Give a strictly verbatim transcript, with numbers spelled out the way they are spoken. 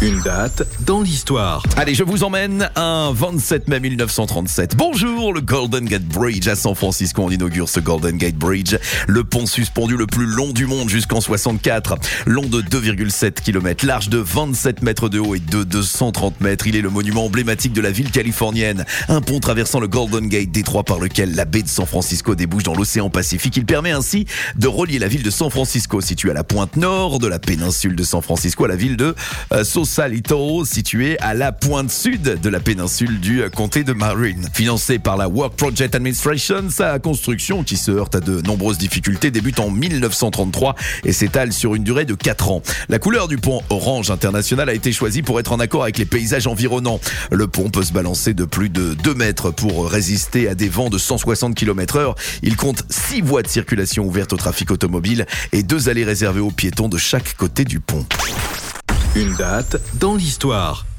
Une date dans l'histoire. Allez, je vous emmène un vingt-sept mai mille neuf cent trente-sept. Bonjour, le Golden Gate Bridge à San Francisco. On inaugure ce Golden Gate Bridge, le pont suspendu le plus long du monde jusqu'en soixante-quatre. Long de deux virgule sept kilomètres, large de vingt-sept mètres de haut et de deux cent trente mètres. Il est le monument emblématique de la ville californienne. Un pont traversant le Golden Gate, détroit par lequel la baie de San Francisco débouche dans l'océan Pacifique. Il permet ainsi de relier la ville de San Francisco, située à la pointe nord de la péninsule de San Francisco, à la ville de euh, Sausalito, située à la pointe sud de la péninsule du comté de Marin. Financé par la Work Project Administration, sa construction, qui se heurte à de nombreuses difficultés, débute en mille neuf cent trente-trois et s'étale sur une durée de quatre ans. La couleur du pont orange international a été choisie pour être en accord avec les paysages environnants. Le pont peut se balancer de plus de deux mètres pour résister à des vents de cent soixante kilomètres heure. Il compte six voies de circulation ouvertes au trafic automobile et deux allées réservées aux piétons de chaque côté du pont. Une date dans l'histoire.